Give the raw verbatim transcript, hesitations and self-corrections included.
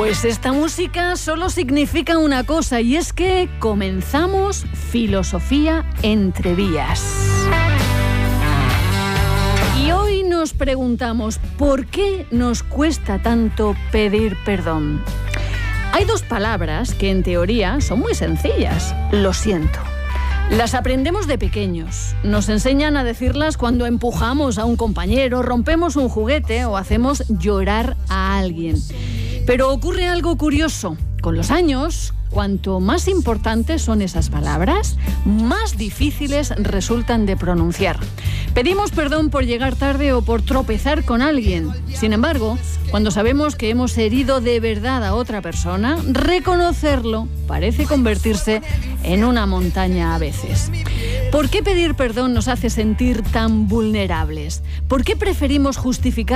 Pues esta música solo significa una cosa, y es que comenzamos Filosofía entre vías. Y hoy nos preguntamos, ¿por qué nos cuesta tanto pedir perdón? Hay dos palabras que en teoría son muy sencillas. Lo siento. Las aprendemos de pequeños. Nos enseñan a decirlas cuando empujamos a un compañero, rompemos un juguete o hacemos llorar a alguien. Pero ocurre algo curioso. Con los años, cuanto más importantes son esas palabras, más difíciles resultan de pronunciar. Pedimos perdón por llegar tarde o por tropezar con alguien. Sin embargo, cuando sabemos que hemos herido de verdad a otra persona, reconocerlo parece convertirse en una montaña a veces. ¿Por qué pedir perdón nos hace sentir tan vulnerables? ¿Por qué preferimos justificar